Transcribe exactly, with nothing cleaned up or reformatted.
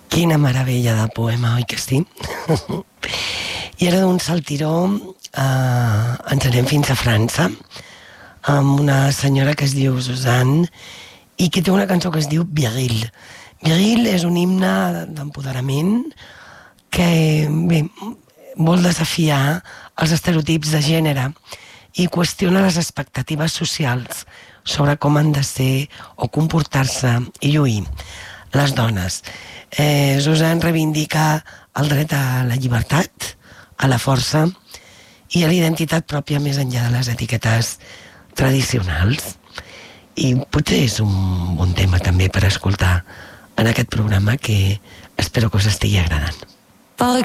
Quina meravella de poema, oi que sí? I ara d'un saltiró eh, ens anem fins a França amb una senyora que es diu Suzanne i que té una cançó que es diu Viril. Viril és un himne d'empoderament que bé, vol desafiar els estereotips de gènere i qüestiona les expectatives socials sobre com han de ser o comportar-se i lluir les dones. Eh, Suzanne reivindica el dret a la llibertat, a la força i a la identitat pròpia més enllà de les etiquetes tradicionals. I potser és un bon tema també per escoltar en aquest programa que espero que us estigui agradant. Par